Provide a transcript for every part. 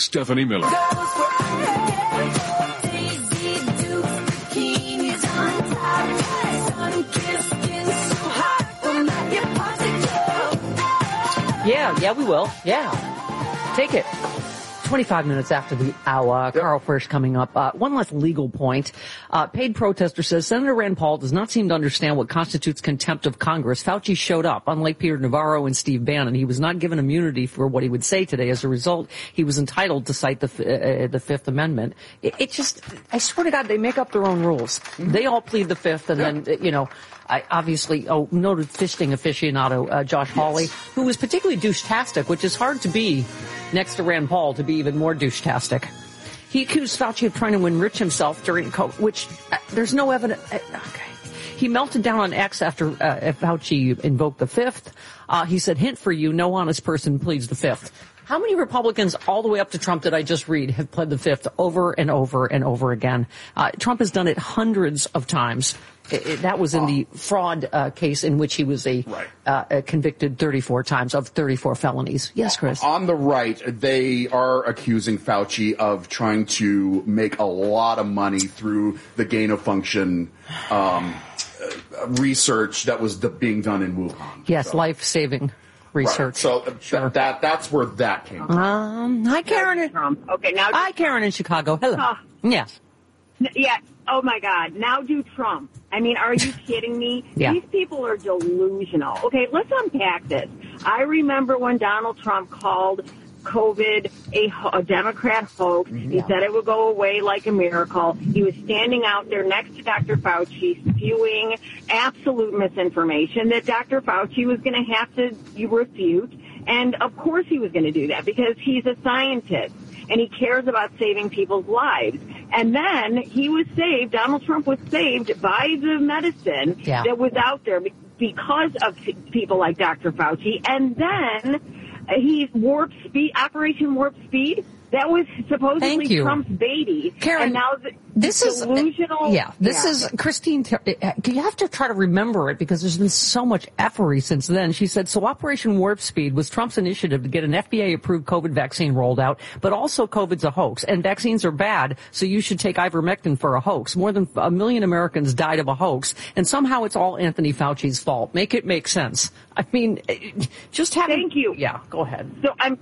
Stephanie Miller. Yeah, we will. Yeah. Take it. 25 minutes after the hour. Yep. Carl Frisch coming up. One last legal point. Paid protester says Senator Rand Paul does not seem to understand what constitutes contempt of Congress. Fauci showed up, unlike Peter Navarro and Steve Bannon. He was not given immunity for what he would say today. As a result, he was entitled to cite the Fifth Amendment. It just, I swear to God, they make up their own rules. Mm-hmm. They all plead the Fifth, and then, noted fisting aficionado, Josh Hawley, who was particularly douche-tastic, which is hard to be next to Rand Paul, to be even more douche-tastic. He accused Fauci of trying to enrich himself during COVID, which there's no evidence. Okay. He melted down on X after Fauci invoked the Fifth. He said, hint for you, no honest person pleads the Fifth. How many Republicans, all the way up to Trump that I just read, have pled the Fifth over and over and over again? Trump has done it hundreds of times. That was in the fraud case in which he was convicted 34 times of 34 felonies. Yes, Chris. On the right, they are accusing Fauci of trying to make a lot of money through the gain-of-function research that was being done in Wuhan. Yes, life-saving research. Right. So sure. That's where that came from. Hi, Karen. Okay, now. Hi, Karen in Chicago. Hello. Yes. Yeah. Oh my God. Now do Trump. I mean, are you kidding me? Yeah. These people are delusional. Okay, let's unpack this. I remember when Donald Trump called COVID a Democrat hoax. He said it would go away like a miracle. He was standing out there next to Dr. Fauci spewing absolute misinformation that Dr. Fauci was going to have to refute. And of course he was going to do that because he's a scientist and he cares about saving people's lives. And then he was saved, Donald Trump was saved by the medicine that was out there because of people like Dr. Fauci. And then Operation Warp Speed, that was supposedly Trump's baby. Karen, and now this is delusional. This is Christine. You have to try to remember it because there's been so much effery since then. She said, so Operation Warp Speed was Trump's initiative to get an FDA-approved COVID vaccine rolled out, but also COVID's a hoax, and vaccines are bad, so you should take ivermectin for a hoax. More than 1 million Americans died of a hoax, and somehow it's all Anthony Fauci's fault. Make it make sense. I mean, just having... Thank you. Yeah, go ahead. So I'm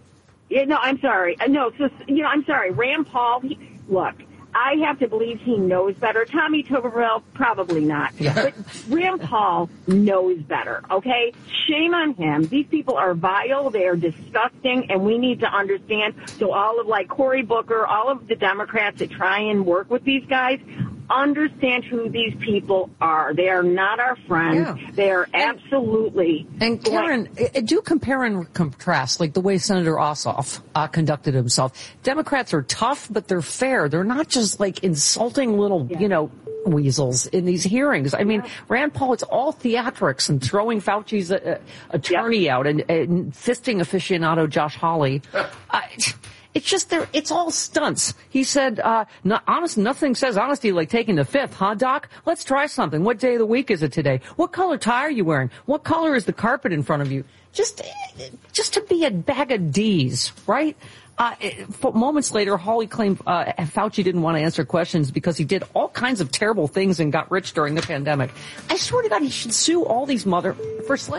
sorry. I'm sorry. Rand Paul, look, I have to believe he knows better. Tommy Tuberville, probably not. Yeah. But Rand Paul knows better, okay? Shame on him. These people are vile. They are disgusting, and we need to understand. So all of, Cory Booker, all of the Democrats that try and work with these guys, understand who these people are. They are not our friends. Yeah. They are absolutely... And Karen, do compare and contrast, like the way Senator Ossoff conducted himself. Democrats are tough, but they're fair. They're not just insulting little, weasels in these hearings. I mean, Rand Paul, it's all theatrics and throwing Fauci's attorney out and fisting aficionado Josh Hawley. It's just it's all stunts. He said, nothing says honesty like taking the Fifth, huh, Doc? Let's try something. What day of the week is it today? What color tie are you wearing? What color is the carpet in front of you? Just to be a bag of D's, right? Moments later, Hawley claimed Fauci didn't want to answer questions because he did all kinds of terrible things and got rich during the pandemic. I swear to God, he should sue all these for slandering.